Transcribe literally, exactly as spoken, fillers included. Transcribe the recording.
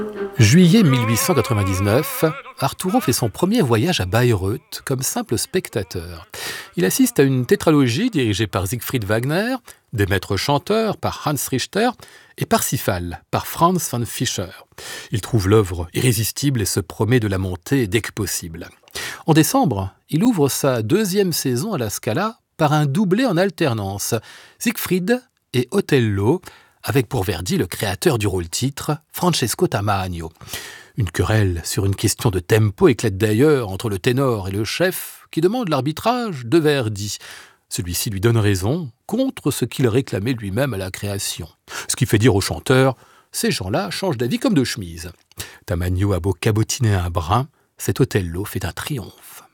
Juillet mille huit cent quatre-vingt-dix-neuf, Arturo fait son premier voyage à Bayreuth comme simple spectateur. Il assiste à une tétralogie dirigée par Siegfried Wagner, des maîtres chanteurs par Hans Richter et Parsifal par Franz von Fischer. Il trouve l'œuvre irrésistible et se promet de la monter dès que possible. En décembre, il ouvre sa deuxième saison à la Scala par un doublé en alternance, Siegfried et Othello, avec pour Verdi le créateur du rôle-titre, Francesco Tamagno. Une querelle sur une question de tempo éclate d'ailleurs entre le ténor et le chef qui demande l'arbitrage de Verdi. Celui-ci lui donne raison contre ce qu'il réclamait lui-même à la création. Ce qui fait dire au chanteur, ces gens-là changent d'avis comme de chemise. Tamagno a beau cabotiner un brin, cet Othello fait un triomphe.